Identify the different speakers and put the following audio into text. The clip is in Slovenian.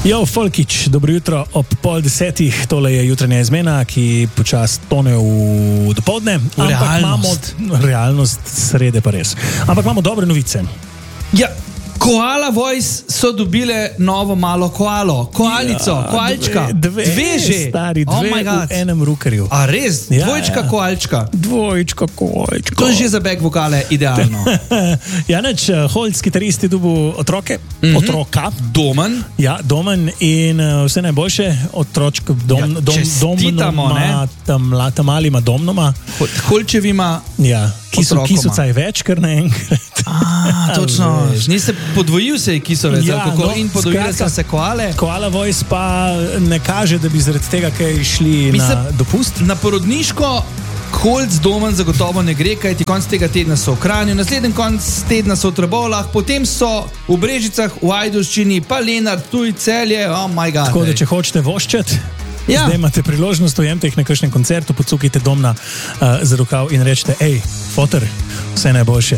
Speaker 1: Jo, Folkič, dobro jutro ob 9:30, tole je jutranja izmena, ki počasi tone v dopoldne. Ampak imamo realnost srede pa res. Ampak imamo dobre novice.
Speaker 2: Ja, Koala Voice so dobile novo malo koalo, koalico, koalčka.
Speaker 1: Dve že. Stari, dve v enem rukerju.
Speaker 2: A res? Dvojčka koalčka.
Speaker 1: Dvojčka koalčka.
Speaker 2: To je že za back vokale idealno.
Speaker 1: Ja, neč, Holc, kitarist je dobil otroka.
Speaker 2: Domen.
Speaker 1: Ja, Domen in vse najboljše. Otročka,
Speaker 2: čestitamo,
Speaker 1: tam malima domnoma.
Speaker 2: Holčevima.
Speaker 1: Ja, kisuca je več, kar naenkrat.
Speaker 2: Točno. Niste podvojil se kisovec, in podvojili so se koale.
Speaker 1: Koala Voice pa ne kaže, da bi zaradi tega kaj šli na dopust.
Speaker 2: Na porodniško Holc Domen zagotovo ne gre, kajti konc tega tedna so v Kranju, naslednji konc tedna so v Trbovljah, potem so v Brežicah, v Ajdovščini, pa Lenart, Ptuj, Celje, oh my god.
Speaker 1: Tako da, če hočete voščati, zdaj imate priložnost, ujemte jih na kakšnem koncertu, pocukajte Domna za rokav in rečete, foter, vse najboljše.